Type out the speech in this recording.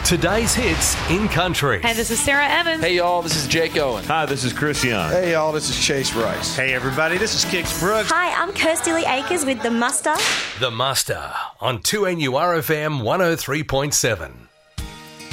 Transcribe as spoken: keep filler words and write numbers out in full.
Today's hits in country. Hey, this is Sarah Evans. Hey, y'all, this is Jake Owen. Hi, this is Chris Young. Hey, y'all, this is Chase Rice. Hey, everybody, this is Kix Brooks. Hi, I'm Kirsty Lee Akers with The Muster. The Muster on two N U R F M one oh three point seven.